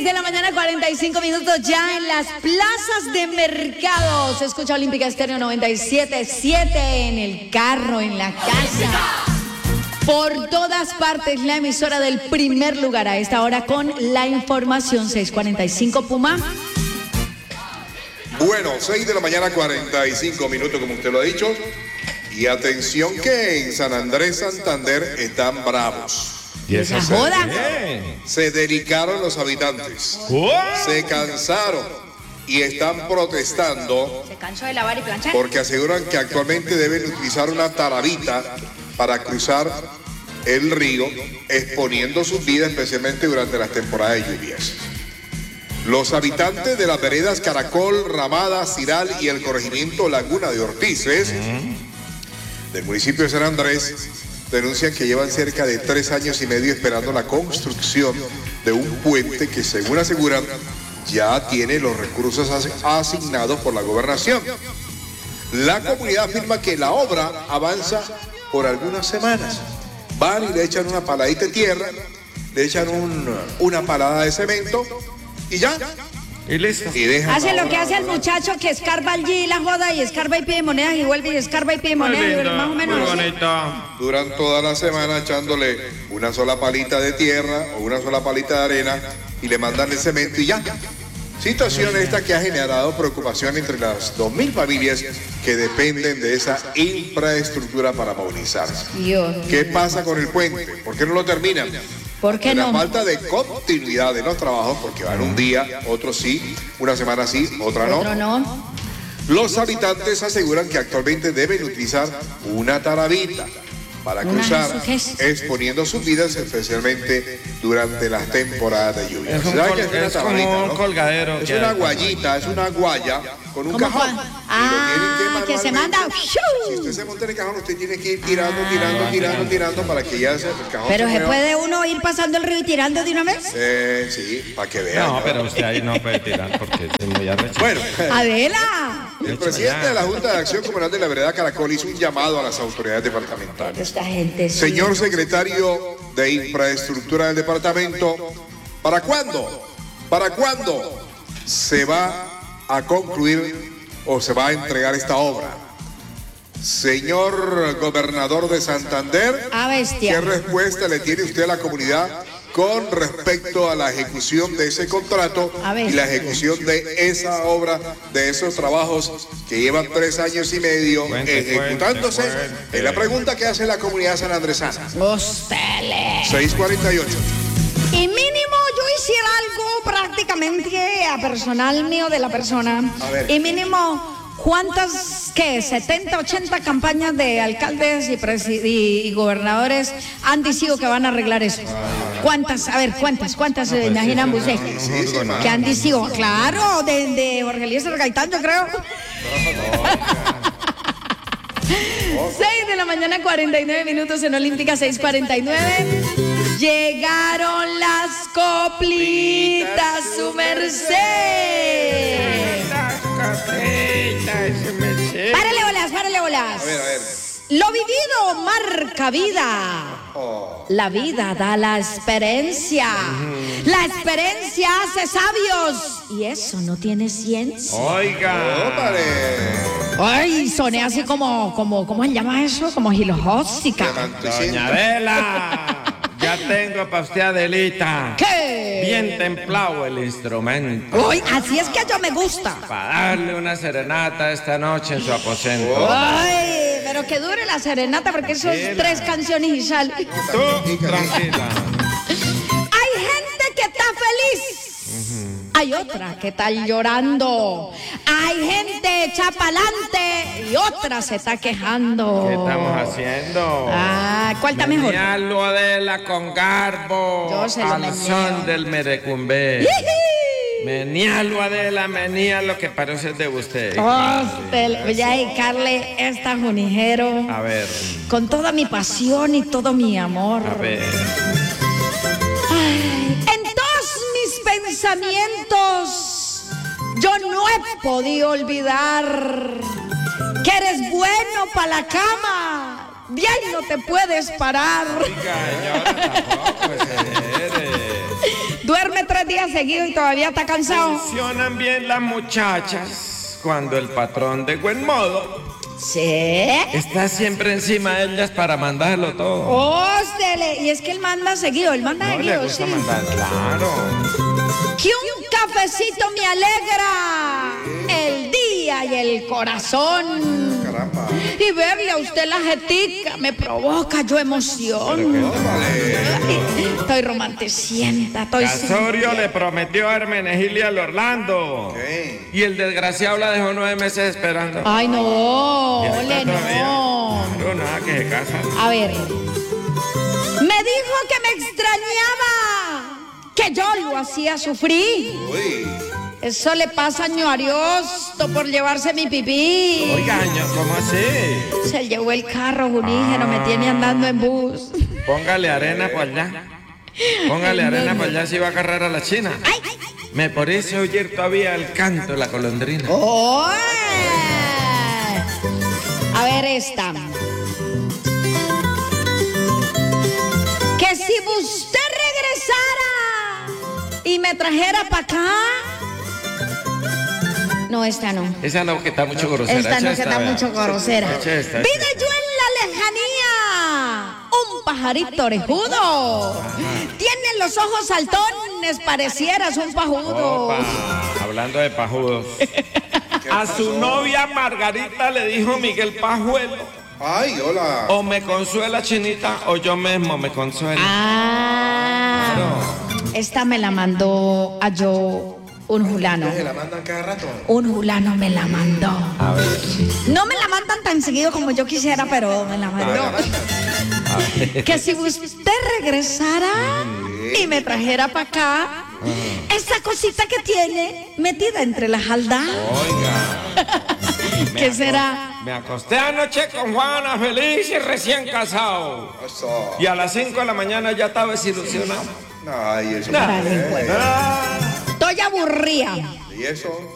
de la mañana, 45 minutos ya en las plazas de mercado. Se escucha Olímpica Estéreo 97.7 en el carro, en la casa. Por todas partes, la emisora del primer lugar a esta hora con la información. 6:45, Puma. Bueno, 6 de la mañana, 45 minutos, como usted lo ha dicho. Y atención que en San Andrés, Santander, están bravos. ¿Y esa joda? Se dedicaron los habitantes. Se cansaron y están protestando. Se cansó de lavar y planchar. Porque aseguran que actualmente deben utilizar una tarabita para cruzar el río, exponiendo sus vidas especialmente durante las temporadas de lluvias. Los habitantes de las veredas Caracol, Ramada, Ciral y el corregimiento Laguna de Ortices del municipio de San Andrés denuncian que llevan cerca de 3 años y medio esperando la construcción de un puente que, según aseguran, ya tiene los recursos asignados por la gobernación. La comunidad afirma que la obra avanza por algunas semanas. Van y le echan una paladita de tierra, le echan una palada de cemento y ya. Y listo. Y hace lo que hace el muchacho que escarba allí la joda y escarba y pide monedas y vuelve y escarba y pide monedas y más o menos. Muy bonito. Duran toda la semana echándole una sola palita de tierra o una sola palita de arena y le mandan el cemento y ya. Situación esta que ha generado preocupación entre las 2.000 familias que dependen de esa infraestructura para movilizarse. ¿Qué pasa con el puente? ¿Por qué no lo terminan? ¿Por qué no? La falta de continuidad de los trabajos, porque van un día, otro sí, una semana sí, otra no. Otro no. Los habitantes aseguran que actualmente deben utilizar una tarabita para cruzar, exponiendo sus vidas especialmente durante las temporadas de lluvia. Es como un colgadero. Es una guayita, es una guaya con un cajón. Que se manda. Si usted se monta en el cajón, usted tiene que ir tirando para que ya el cajón. Pero se puede uno ir pasando el río y tirando de una vez. Sí, para que vean. No, pero usted ahí no puede tirar porque es muy arrecho. Bueno, Adela. El presidente de la Junta de Acción Comunal de la Vereda Caracol hizo un llamado a las autoridades departamentales. Esta gente, sí. Señor secretario de Infraestructura del departamento, ¿para cuándo? ¿Para cuándo se va a concluir o se va a entregar esta obra? Señor gobernador de Santander, ¿qué respuesta le tiene usted a la comunidad con respecto a la ejecución de ese contrato y la ejecución de esa obra, de esos trabajos que llevan 3 años y medio ejecutándose? Es la pregunta que hace la comunidad sanandresana. 6:48. Y mínimo yo hiciera algo prácticamente a personal mío de la persona. Y mínimo, ¿cuántas, 70, 80 campañas de alcaldes y gobernadores han dicho que van a arreglar eso? ¿Cuántas? A ver, ¿cuántas se imaginan ustedes? Que han dicho, claro, de Jorge Eliezer Gaitán, yo creo. 6 de la mañana, 49 minutos en Olímpica, 6:49. Llegaron las coplitas, su merced. Párale bolas. A ver. Lo vivido marca vida. La vida da la experiencia. La experiencia hace sabios. Y eso no tiene ciencia. Oiga. Ay, soné así como ¿cómo se llama eso? Como gilojósica. Doña Adela. Ya tengo para usted, Adelita. ¿Qué? Bien templado el instrumento. Uy, así es que yo me gusta. Para darle una serenata esta noche en su aposento. Ay, pero que dure la serenata porque son 3 canciones y sal. Tú, tranquila. Hay gente que está feliz. Hay otra que está llorando. Hay gente hecha pa'lante y otra se está quejando. ¿Qué estamos haciendo? ¿Cuál está mejor? Meníalo, Adela, con garbo. Yo se lo al son del merecumbe. Meníalo, Adela, meníalo, que parece de usted. Voy a dedicarle esta junijero. A ver. Con toda mi pasión y todo mi amor. A ver. En todos mis pensamientos, yo no he podido olvidar que eres bueno para la cama. Bien no te puedes parar. Oiga, ya tampoco, Duerme 3 días seguidos y todavía está cansado. Funcionan bien las muchachas cuando el patrón de buen modo Sí. está siempre encima de ellas para mandarlo todo. ¡Hóstele! Y es que él manda seguido, él manda No le seguido, gusta sí. mandar, claro. Que un cafecito me alegra el día y el corazón. Caramba. Y verle a usted la jetica me provoca yo emoción. Ay, estoy romanticienta, estoy... Casorio le prometió a Hermenegilia al Orlando. ¿Qué? Y el desgraciado la dejó 9 meses esperando. Ay, no, Y él ole, está todavía. no. Claro, nada que se casa. A ver, me dijo que me extrañaba, que yo lo hacía sufrir. Uy. Eso le pasa a Ño Ariosto por llevarse mi pipí. Oiga, año, ¿cómo así? Se llevó el carro, Junígeno, me tiene andando en bus. Póngale arena por allá. Póngale arena por allá si va a agarrar a la china. ¡Ay! Me parece oír todavía el canto de la golondrina. ¡Oh! A ver esta. Que si usted regresara y me trajera para acá. No, esta no. Esa no, que está mucho grosera. Esta no, Echa que está vea. mucho grosera. Echa esta. Vine yo en la lejanía, un pajarito orejudo. Tiene los ojos saltones, parecieras un pajudo. Opa, hablando de pajudos. A su novia Margarita le dijo Miguel Pajuelo: Ay, hola. o me consuela Chinita o yo mismo me consuelo. Esta me la mandó a yo un fulano. ¿Se la mandan cada rato? Un fulano me la mandó. A ver. No me la mandan tan seguido como yo quisiera, pero me la mandó. Que si usted regresara y me trajera para acá, esa cosita que tiene metida entre las haldas. Oiga. ¿Qué será? Me acosté anoche con Juana, feliz y recién casado. Eso. Y a las 5 de la mañana ya estaba desilusionado. Ay, eso. Dale, pues. Ah. Estoy aburrida. ¿Y eso?